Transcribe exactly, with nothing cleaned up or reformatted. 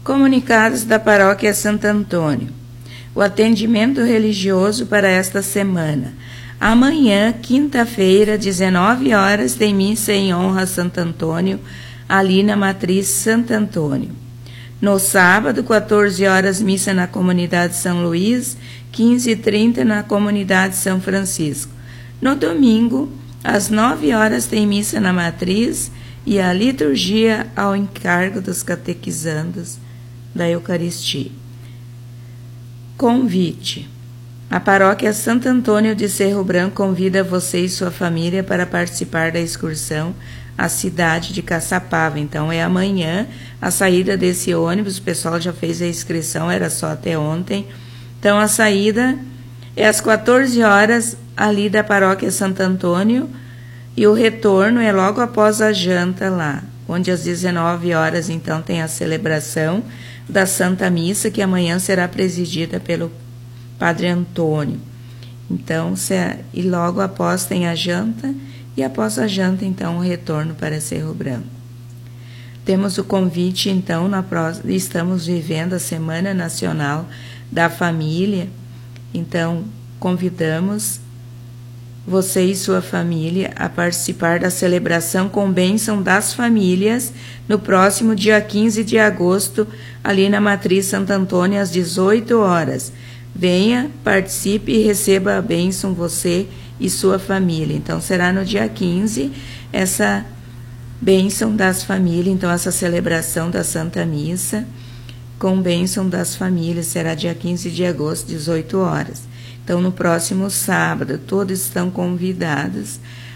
Comunicados da Paróquia Santo Antônio. O atendimento religioso para esta semana. Amanhã, quinta-feira, dezenove horas, tem missa em honra a Santo Antônio, ali na Matriz Santo Antônio. No sábado, quatorze horas, missa na Comunidade São Luís, quinze e trinta na Comunidade São Francisco. No domingo, às nove horas, tem missa na Matriz e a liturgia ao encargo dos catequizandos da Eucaristia. Convite. A Paróquia Santo Antônio de Cerro Branco convida você e sua família para participar da excursão à cidade de Caçapava. Então, é amanhã a saída desse ônibus. O pessoal já fez a inscrição, era só até ontem. Então, a saída é às quatorze horas, ali da Paróquia Santo Antônio, e o retorno é logo após a janta lá, onde às dezenove horas, então, tem a celebração da Santa Missa, que amanhã será presidida pelo Padre Antônio. Então, se, e logo após tem a janta, e após a janta, então, o retorno para Cerro Branco. Temos o convite, então, na próxima, estamos vivendo a Semana Nacional da Família, então, convidamos você e sua família a participar da celebração com bênção das famílias no próximo dia quinze de agosto, ali na Matriz Santo Antônio, às dezoito horas. Venha, participe e receba a bênção você e sua família. Então, será no dia quinze essa bênção das famílias, então essa celebração da Santa Missa com bênção das famílias, será dia quinze de agosto, dezoito horas. Então, no próximo sábado, todos estão convidados